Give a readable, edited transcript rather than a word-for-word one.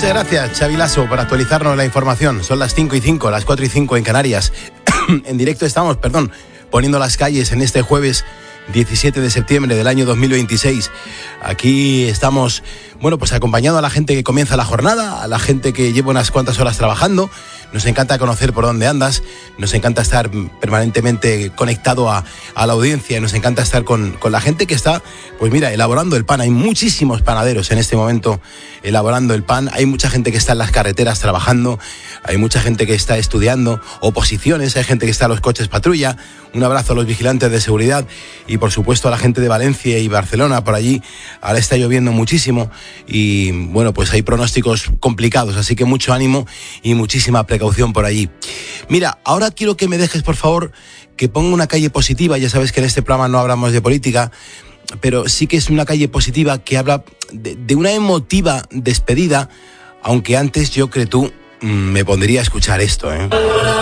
Muchas gracias, Xavi Lasso, por actualizarnos la información. Son las 5:05, las 4:05 en Canarias. En directo estamos, poniendo las calles en este jueves 17 de septiembre del año 2026. Aquí estamos, acompañando a la gente que comienza la jornada, a la gente que lleva unas cuantas horas trabajando. Nos encanta conocer por dónde andas, nos encanta estar permanentemente conectado a la audiencia, nos encanta estar con la gente que está, elaborando el pan. Hay muchísimos panaderos en este momento elaborando el pan, hay mucha gente que está en las carreteras trabajando, hay mucha gente que está estudiando oposiciones, hay gente que está en los coches patrulla. Un abrazo a los vigilantes de seguridad y por supuesto a la gente de Valencia y Barcelona por allí. Ahora está lloviendo muchísimo y hay pronósticos complicados, así que mucho ánimo y muchísima precaución por allí. Mira, ahora quiero que me dejes, por favor, que ponga una calle positiva. Ya sabes que en este programa no hablamos de política, pero sí que es una calle positiva que habla de una emotiva despedida, aunque antes yo creo tú me pondría a escuchar esto,